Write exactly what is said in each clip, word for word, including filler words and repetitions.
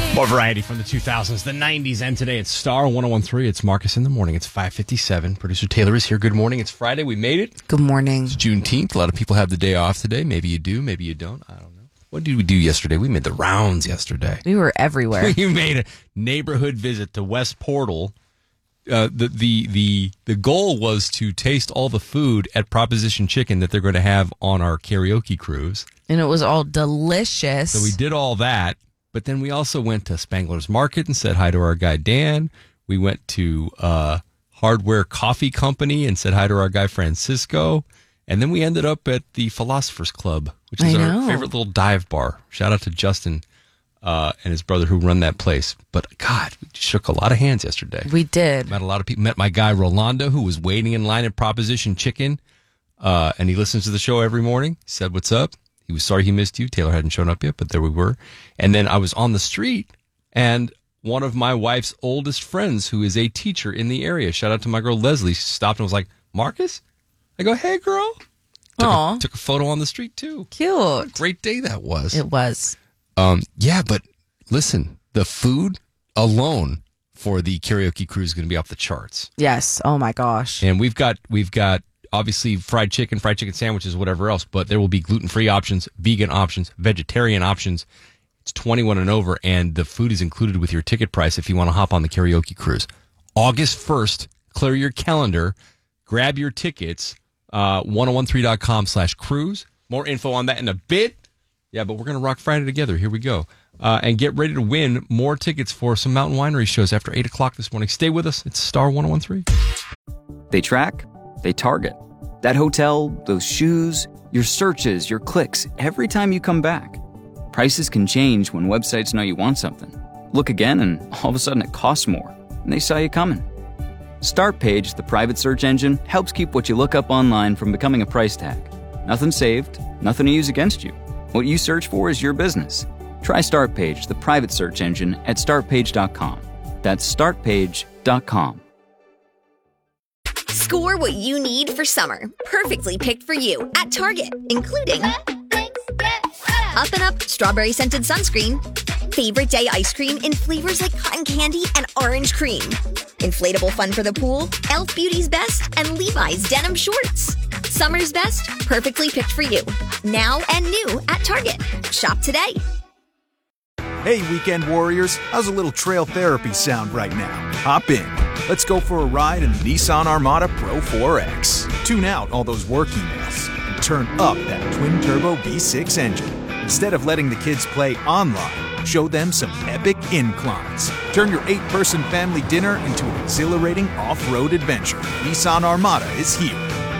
More variety from the two thousands, the nineties, and today it's Star one oh one three. It's Marcus in the morning. It's five fifty-seven. Producer Taylor is here. Good morning. It's Friday. We made it. Good morning. It's Juneteenth. A lot of people have the day off today. Maybe you do. Maybe you don't. I don't know. What did we do yesterday? We made the rounds yesterday. We were everywhere. You made a neighborhood visit to West Portal. Uh, the, the, the, the goal was to taste all the food at Proposition Chicken that they're going to have on our karaoke cruise. And it was all delicious. So we did all that. But then we also went to Spangler's Market and said hi to our guy, Dan. We went to uh, Hardware Coffee Company and said hi to our guy, Francisco. And then we ended up at the Philosophers Club, which is I our know. favorite little dive bar. Shout out to Justin uh, and his brother who run that place. But, God, we shook a lot of hands yesterday. We did. Met a lot of people. Met my guy, Rolando, who was waiting in line at Proposition Chicken. Uh, and he listens to the show every morning. He said, what's up? He was sorry he missed you. Taylor hadn't shown up yet, but there we were. And then I was on the street, and one of my wife's oldest friends, who is a teacher in the area, shout out to my girl Leslie, stopped and was like, Marcus? I go, hey, girl. Took Aw. a, took a photo on the street, too. Cute. Great day that was. It was. Um, yeah, but listen, the food alone for the karaoke cruise is going to be off the charts. Yes. Oh, my gosh. And we've got we've got... obviously fried chicken, fried chicken sandwiches, whatever else, but there will be gluten-free options, vegan options, vegetarian options. It's twenty-one and over, and the food is included with your ticket price if you want to hop on the karaoke cruise. August first, clear your calendar, grab your tickets, uh, ten thirteen dot com slash cruise. More info on that in a bit. Yeah, but we're going to rock Friday together. Here we go. Uh, and get ready to win more tickets for some Mountain Winery shows after eight o'clock this morning. Stay with us. It's Star ten thirteen. They track, they target. That hotel, those shoes, your searches, your clicks, every time you come back. Prices can change when websites know you want something. Look again and all of a sudden it costs more, and they saw you coming. Startpage, the private search engine, helps keep what you look up online from becoming a price tag. Nothing saved, nothing to use against you. What you search for is your business. Try Startpage, the private search engine, at startpage dot com. That's startpage dot com. Score what you need for summer, perfectly picked for you at Target, including Up and Up strawberry scented sunscreen, favorite day ice cream in flavors like cotton candy and orange cream, inflatable fun for the pool, Elf Beauty's Best, and Levi's denim shorts. Summer's best, perfectly picked for you, now and new at Target. Shop today. Hey, weekend warriors, how's a little trail therapy sound right now? Hop in. Let's go for a ride in the Nissan Armada Pro four X. Tune out all those work emails and turn up that twin-turbo V six engine. Instead of letting the kids play online, show them some epic inclines. Turn your eight-person family dinner into an exhilarating off-road adventure. Nissan Armada is here.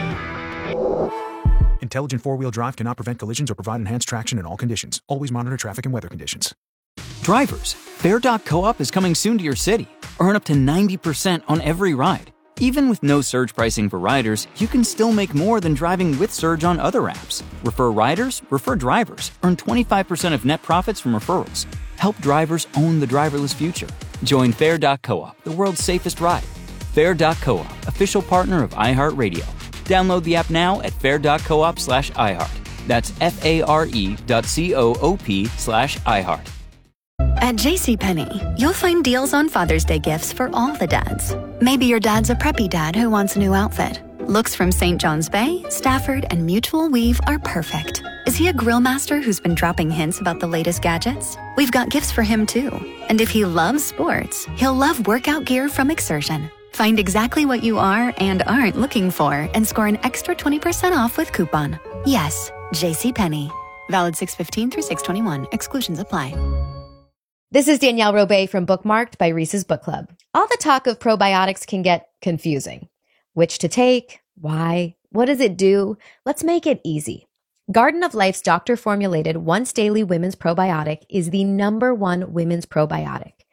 Intelligent four-wheel drive cannot prevent collisions or provide enhanced traction in all conditions. Always monitor traffic and weather conditions. Drivers, Fair dot co-op is coming soon to your city. Earn up to ninety percent on every ride. Even with no surge pricing for riders, you can still make more than driving with Surge on other apps. Refer riders, refer drivers. Earn twenty-five percent of net profits from referrals. Help drivers own the driverless future. Join Fair dot co-op, the world's safest ride. Fair dot co-op, official partner of iHeartRadio. Download the app now at fair dot coop slash iHeart. That's F-A-R-E dot C-O-O-P slash iHeart. At JCPenney, you'll find deals on Father's Day gifts for all the dads. Maybe your dad's a preppy dad who wants a new outfit. Looks from Saint John's Bay, Stafford, and Mutual Weave are perfect. Is he a grill master who's been dropping hints about the latest gadgets? We've got gifts for him too. And if he loves sports, he'll love workout gear from Exertion. Find exactly what you are and aren't looking for and score an extra twenty percent off with coupon. Yes, JCPenney. Valid six fifteen through six twenty-one. Exclusions apply. This is Danielle Robay from Bookmarked by Reese's Book Club. All the talk of probiotics can get confusing. Which to take? Why? What does it do? Let's make it easy. Garden of Life's doctor-formulated once-daily women's probiotic is the number one women's probiotic.